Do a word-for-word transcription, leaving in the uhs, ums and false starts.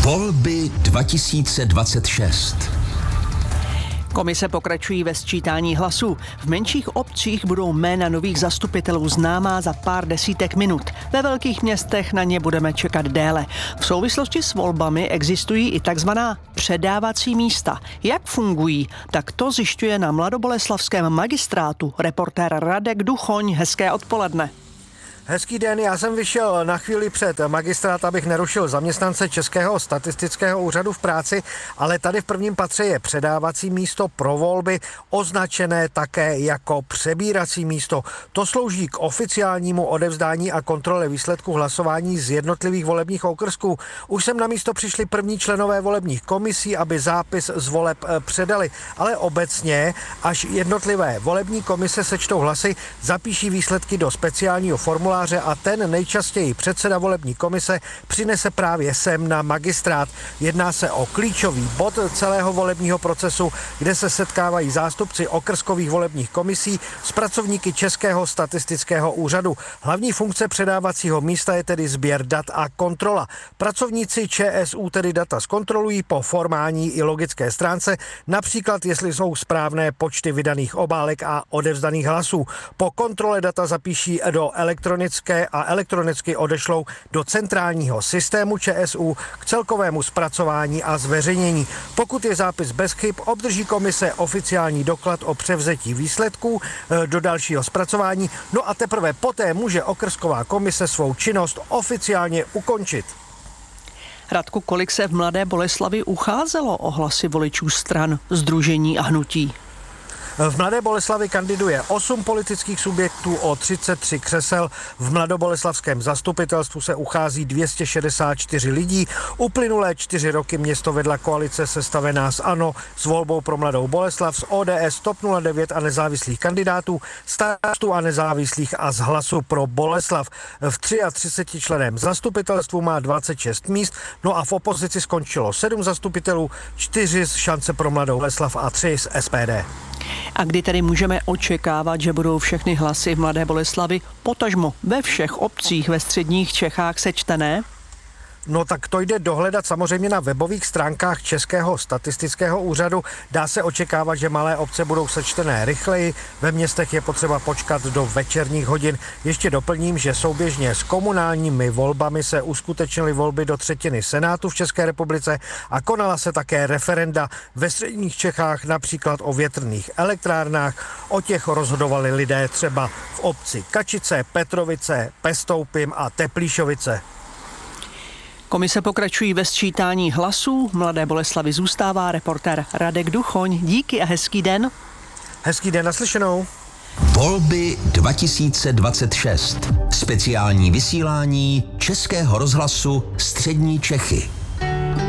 Volby dva tisíce dvacet šest. Komise pokračují ve sčítání hlasů. V menších obcích budou jména nových zastupitelů známá za pár desítek minut. Ve velkých městech na ně budeme čekat déle. V souvislosti s volbami existují i takzvaná předávací místa. Jak fungují? Tak to zjišťuje na mladoboleslavském magistrátu reportér Radek Duchoň. Hezké odpoledne. Hezký den, já jsem vyšel na chvíli před magistrát, abych nerušil zaměstnance Českého statistického úřadu v práci, ale tady v prvním patře je předávací místo pro volby, označené také jako přebírací místo. To slouží k oficiálnímu odevzdání a kontrole výsledků hlasování z jednotlivých volebních okrsků. Už sem na místo přišli první členové volebních komisí, aby zápis z voleb předali, ale obecně, až jednotlivé volební komise sečtou hlasy, zapíší výsledky do speciálního formuláře a ten nejčastěji předseda volební komise přinese právě sem na magistrát. Jedná se o klíčový bod celého volebního procesu, kde se setkávají zástupci okrskových volebních komisí s pracovníky Českého statistického úřadu. Hlavní funkce předávacího místa je tedy sběr dat a kontrola. Pracovníci ČSÚ tedy data zkontrolují po formální i logické stránce, například jestli jsou správné počty vydaných obálek a odevzdaných hlasů. Po kontrole data zapíší do elektronické a elektronicky odešlou do centrálního systému ČSÚ k celkovému zpracování a zveřejnění. Pokud je zápis bez chyb, obdrží komise oficiální doklad o převzetí výsledků do dalšího zpracování, no a teprve poté může okrsková komise svou činnost oficiálně ukončit. Radku, kolik se v Mladé Boleslavi ucházelo o hlasy voličů stran, sdružení a hnutí? V Mladé Boleslavi kandiduje osm politických subjektů o třicet tři křesel. V mladoboleslavském zastupitelstvu se uchází dvě stě šedesát čtyři lidí. Uplynulé čtyři roky město vedla koalice sestavená z ANO s volbou pro Mladou Boleslav, z O D S, TOP nula devět a nezávislých kandidátů, Starostů a nezávislých a z Hlasu pro Boleslav. V třicet tři členém zastupitelstvu má dvacet šest míst, no a v opozici skončilo sedm zastupitelů, čtyři z Šance pro Mladou Boleslav a tři z S P D. A kdy tedy můžeme očekávat, že budou všechny hlasy v Mladé Boleslavi, potažmo ve všech obcích ve středních Čechách sečtené? No tak to jde dohledat samozřejmě na webových stránkách Českého statistického úřadu. Dá se očekávat, že malé obce budou sečtené rychleji. Ve městech je potřeba počkat do večerních hodin. Ještě doplním, že souběžně s komunálními volbami se uskutečnily volby do třetiny Senátu v České republice a konala se také referenda ve středních Čechách, například o větrných elektrárnách. O těch rozhodovali lidé třeba v obci Kačice, Petrovice, Pestoupim a Teplíšovice. Komise pokračují ve sčítání hlasů. Mladé Boleslavi zůstává reportér Radek Duchoň. Díky a hezký den. Hezký den, naslyšenou. Volby dva tisíce dvacet šest. Speciální vysílání Českého rozhlasu Střední Čechy.